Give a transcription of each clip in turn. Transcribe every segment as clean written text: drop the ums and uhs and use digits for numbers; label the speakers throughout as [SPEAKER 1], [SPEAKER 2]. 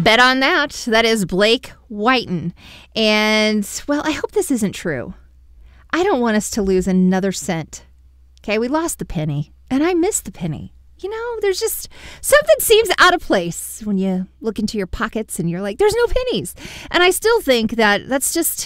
[SPEAKER 1] Bet on that. That is Blake Whiten. And, well, I hope this isn't true. I don't want us to lose another cent. Okay, we lost the penny, and I miss the penny. You know, there's just something seems out of place when you look into your pockets and you're like, there's no pennies. And I still think that that's just,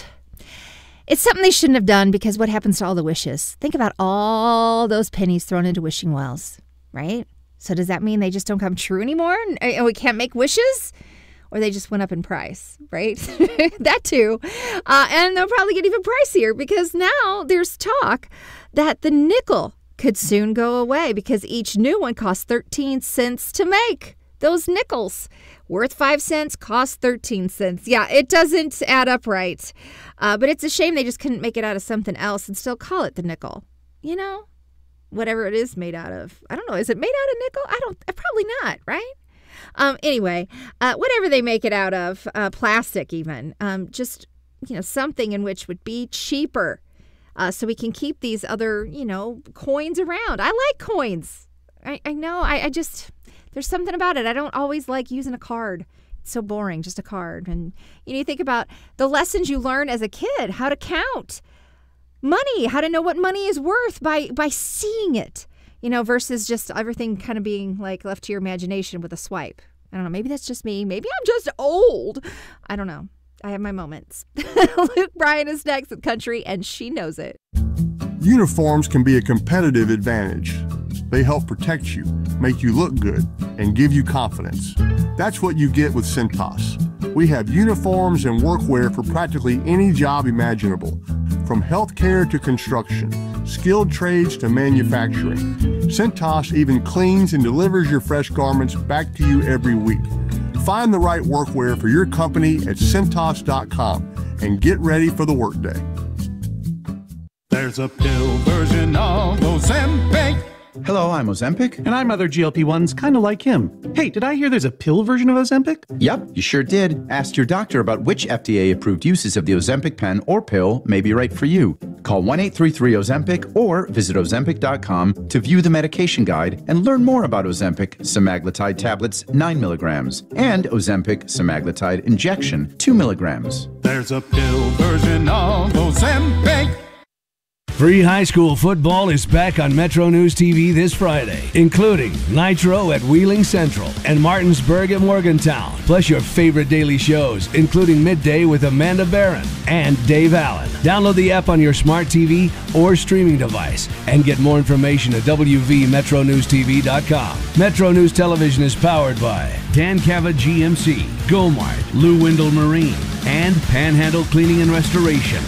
[SPEAKER 1] it's something they shouldn't have done, because what happens to all the wishes? Think about all those pennies thrown into wishing wells, right? So does that mean they just don't come true anymore and we can't make wishes? Or they just went up in price, right? That too. And they'll probably get even pricier, because now there's talk that the nickel could soon go away, because each new one costs 13 cents to make. Those nickels worth 5 cents cost 13 cents. Yeah, it doesn't add up right. But it's a shame they just couldn't make it out of something else and still call it the nickel. You know, whatever it is made out of. I don't know. Is it made out of nickel? Probably not, right? Anyway, whatever they make it out of, plastic even, just, you know, something in which would be cheaper. So we can keep these other, you know, coins around. I like coins. I know. I just, there's something about it. I don't always like using a card. It's so boring, just a card. And you think about the lessons you learn as a kid, how to count money, how to know what money is worth by seeing it, you know, versus just everything kind of being like left to your imagination with a swipe. I don't know. Maybe that's just me. Maybe I'm just old. I don't know. I have my moments. Luke Bryan is next with Country, and she knows it.
[SPEAKER 2] Uniforms can be a competitive advantage. They help protect you, make you look good, and give you confidence. That's what you get with Cintas. We have uniforms and workwear for practically any job imaginable, from healthcare to construction, skilled trades to manufacturing. Cintas even cleans and delivers your fresh garments back to you every week. Find the right workwear for your company at Cintas.com and get ready for the workday.
[SPEAKER 3] There's a pill version of Ozempic.
[SPEAKER 4] Hello, I'm Ozempic.
[SPEAKER 5] And I'm other GLP-1s kind of like him. Hey, did I hear there's a pill version of Ozempic?
[SPEAKER 4] Yep, you sure did. Ask your doctor about which FDA-approved uses of the Ozempic pen or pill may be right for you. Call 1-833-OZEMPIC or visit Ozempic.com to view the medication guide and learn more about Ozempic semaglutide tablets 9 milligrams and Ozempic semaglutide injection 2 milligrams.
[SPEAKER 3] There's a pill version of Ozempic.
[SPEAKER 6] Free high school football is back on Metro News TV this Friday, including Nitro at Wheeling Central and Martinsburg at Morgantown, plus your favorite daily shows, including Midday with Amanda Barron and Dave Allen. Download the app on your smart TV or streaming device and get more information at wvmetronewstv.com. Metro News Television is powered by Dan Cava GMC, Gomart, Lou Windle Marine, and Panhandle Cleaning and Restoration.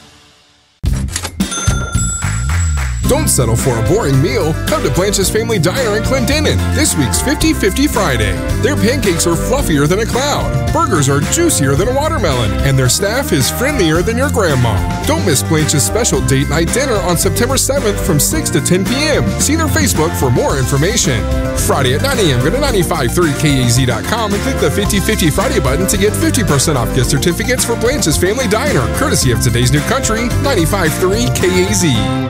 [SPEAKER 7] Don't settle for a boring meal. Come to Blanche's Family Diner in Clendenin this week's 50-50 Friday. Their pancakes are fluffier than a cloud, burgers are juicier than a watermelon, and their staff is friendlier than your grandma. Don't miss Blanche's special date night dinner on September 7th from 6 to 10 p.m. See their Facebook for more information. Friday at 9 a.m. Go to 953kaz.com and click the 50-50 Friday button to get 50% off gift certificates for Blanche's Family Diner, courtesy of Today's New Country, 95.3 KAZ.